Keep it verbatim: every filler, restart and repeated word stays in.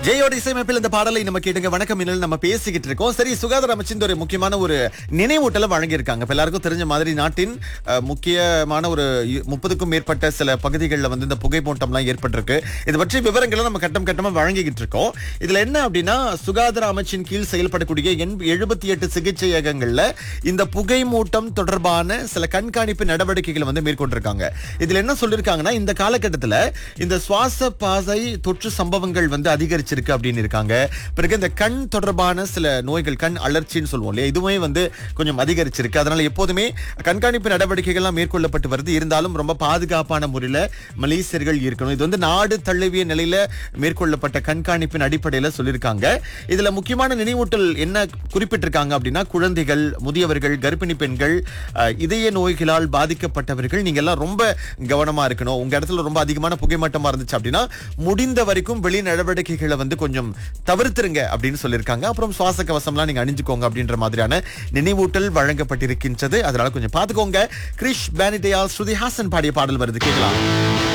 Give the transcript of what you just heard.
ஜெயோட இசையமைப்பில் இந்த பாடலை நம்ம கேட்டுங்க. வணக்கம் இன்னல் நம்ம பேசிக்கிட்டு இருக்கோம். சரி, சுகாதார அமைச்சின் ஒரு முக்கியமான ஒரு நினைவூட்டலை வழங்கியிருக்காங்க. இப்ப எல்லாருக்கும் தெரிஞ்ச மாதிரி நாட்டின் அஹ், முக்கியமான ஒரு இ- முப்பதுக்கும் மேற்பட்ட சில பகுதிகளில் வந்து இந்த புகை மூட்டம்லாம் ஏற்பட்டிருக்கு. இது பற்றி விவரங்களை நம்ம கட்டம் கட்டமா வழங்கிக்கிட்டு இருக்கோம். இதுல என்ன அப்படின்னா, சுகாதார அமைச்சின் கீழ் செயல்படக்கூடிய எழுபத்தி எட்டு சிகிச்சையகங்கள்ல இந்த புகை மூட்டம் தொடர்பான சில கண்காணிப்பு நடவடிக்கைகளை வந்து மேற்கொண்டிருக்காங்க. இதுல என்ன சொல்லிருக்காங்கன்னா, இந்த காலகட்டத்துல இந்த சுவாச பாதை தொற்று சம்பவங்கள் வந்து அதிகரிச்சிருக்கு அப்படின்னு இருக்காங்க. பிறகு இந்த கண் தொடர்பான சில நோய்கள், கண் அலர்ச்சின்னு சொல்லுவோம் இல்லையா, இதுவுமே வந்து கொஞ்சம் அதிகரிச்சிருக்கு. அதனால எப்போதுமே கண்காணிப்பு நடவடிக்கைகள்லாம் மேற்கொள்ளப்பட்டு வருது. இருந்தாலும் ரொம்ப பாதுகாப்பான முறையில மலேசியர்கள் இருக்கணும். இது வந்து நாடு தழுவிய நிலையில மேற்கொள்ளப்பட்ட கண்காணிப்பின் அடிப்படையில சொல்லியிருக்காங்க. இதுல முக்கியமான நினைவூட்டல் என்ன குறிப்பிட்டிருக்காங்க அப்படின்னா, குழந்தைகள், முதியவர்கள், கர்ப்பிணி பெண்கள், அஹ், இதய நோய்களால் பாதிக்கப்பட்டவர்கள், நீங்க எல்லாம் ரொம்ப கவனமா இருக்கணும். உங்க இடத்துல ரொம்ப அதிகமான புகைமட்டமா இருந்துச்சு அப்படின்னா முடிந்த வரைக்கும் வெளி நடவடிக்கைகளை வந்து கொஞ்சம் தவிர்த்துருங்க அப்படின்னு சொல்லியிருக்காங்க. அப்புறம் சுவாச கவசம்லாம் நீங்க அணிஞ்சுக்கோங்க அப்படின்ற மாதிரியான நினைவூட்டல் வழங்கப்பட்டிருக்கின்றது. அதனால கொஞ்சம் பாத்துக்கோங்க. கிரிஷ் பேனிடேயால் ஸ்ருதி ஹாசன் பாடிய பாடல் வருது, கேட்கலாம்.